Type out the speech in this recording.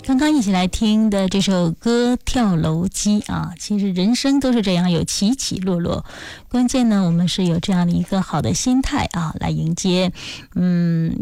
刚刚一起来听的这首歌《跳楼机》啊，其实人生都是这样，有起起落落，关键呢，我们是有这样的一个好的心态啊，来迎接，